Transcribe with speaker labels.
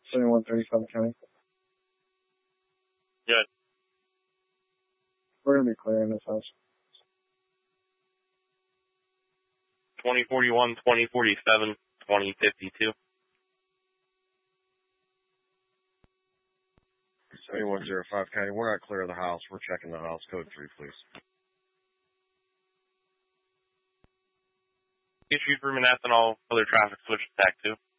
Speaker 1: 7135 County.
Speaker 2: Good.
Speaker 1: We're going to be clearing this house.
Speaker 2: 2041, 2047, 2052.
Speaker 3: 7105 County. We're not clear of the house. We're checking the house. Code 3, please.
Speaker 2: Issued for Manhattan, all other traffic switch to TAC 2.